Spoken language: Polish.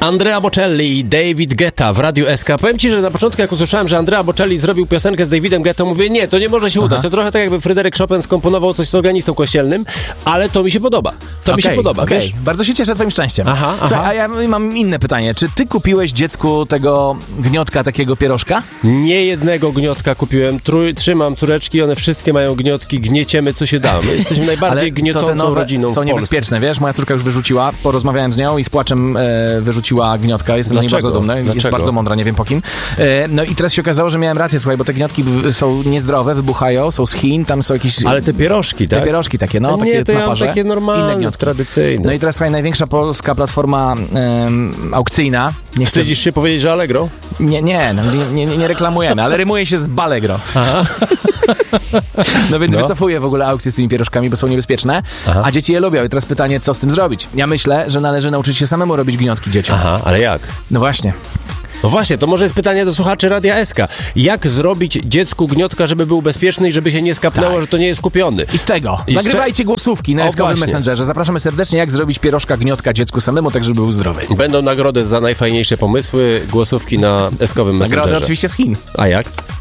Andrea Bocelli i David Guetta w Radiu SK. Powiem ci, że na początku jak usłyszałem, że Andrea Bocelli zrobił piosenkę z Davidem Guetta, mówię, nie, to nie może się udać. To trochę tak jakby Fryderyk Chopin skomponował coś z organistą kościelnym, ale to mi się podoba. To mi się podoba, wiesz? Bardzo się cieszę twoim szczęściem. Aha. Słuchaj, a ja mam inne pytanie. Czy ty kupiłeś dziecku tego gniotka, takiego pierożka? Nie jednego gniotka kupiłem, trzymam córeczki, one wszystkie mają gniotki, gnieciemy co się da. My jesteśmy najbardziej gniecącą rodziną w są Polsce. niebezpieczne, wiesz? Moja córka już wyrzuciła, porozmawiałem z nią i z płaczem wyrzuciła gniotka. Jestem z niej bardzo dumny. Jest bardzo mądra, nie wiem po kim. No i teraz się okazało, że miałem rację, słuchaj, bo te gnotki są niezdrowe, wybuchają, są z Chin, tam są jakieś... Ale te pierożki, tak? Te pierożki takie, no, nie, takie to na parze. Ja takie normalne, tradycyjne. No i teraz, słuchaj, największa polska platforma aukcyjna. Wstydzisz się powiedzieć, że Allegro? Nie reklamujemy, ale rymuje się z Ballegro. No więc wycofuję w ogóle aukcję z tymi pierożkami, bo są niebezpieczne, a dzieci je lubią. I teraz pytanie, co z tym zrobić? Ja myślę, że należy nauczyć się samemu robić gniotki dzieciom. Aha, ale jak? No właśnie. No właśnie, to może jest pytanie do słuchaczy Radia SK. Jak zrobić dziecku gniotka, żeby był bezpieczny i żeby się nie skapnęło, że to nie jest kupiony? I z tego. Nagrywajcie głosówki na SK-owym Messengerze. Zapraszamy serdecznie, jak zrobić pierożka gniotka dziecku samemu, tak żeby był zdrowy. Będą nagrody za najfajniejsze pomysły, głosówki na SK-owym Messengerze. Nagrody oczywiście z Chin. A jak?